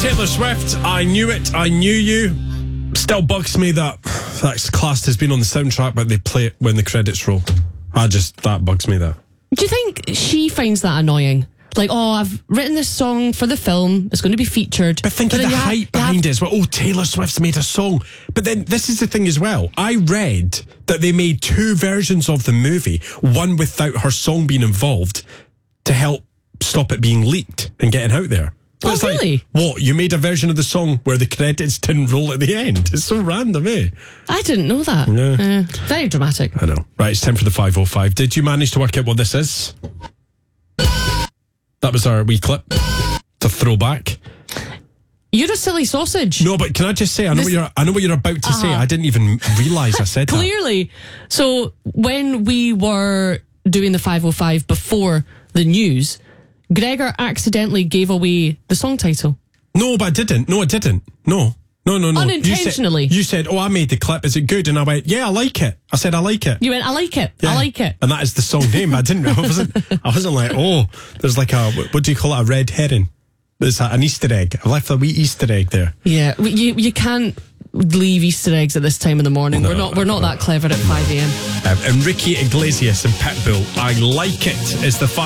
Taylor Swift, I Knew It, I Knew You. Still bugs me that that's classed as being on the soundtrack, but they play it when the credits roll. That bugs me, that. Do you think she finds that annoying? Like, I've written this song for the film, it's going to be featured. But think of the hype behind it as well. Taylor Swift's made a song. But then this is the thing as well. I read that they made 2 versions of the movie, one without her song being involved, to help stop it being leaked and getting out there. Oh, really? Like, what? You made a version of the song where the credits didn't roll at the end? It's so random, eh? I didn't know that. Yeah. Very dramatic. I know. Right, it's time for the 505. Did you manage to work out what this is? That was our wee clip. It's a throwback. You're a silly sausage. No, but can I just say, I know what you're about to say. I didn't even realise I said that. Clearly. So when we were doing the 505 before the news, Gregor accidentally gave away the song title. No, but I didn't. No, I didn't. No. Unintentionally. You said, I made the clip. Is it good? And I went, yeah, I like it. I said, I like it. You went, I like it. Yeah. I like it. And that is the song name. I wasn't like, there's like what do you call it? A red herring. There's an Easter egg. I left a wee Easter egg there. Yeah, you can't leave Easter eggs at this time in the morning. No, we're not that clever at 5 a.m. Enrique Iglesias and Pitbull, I Like It is the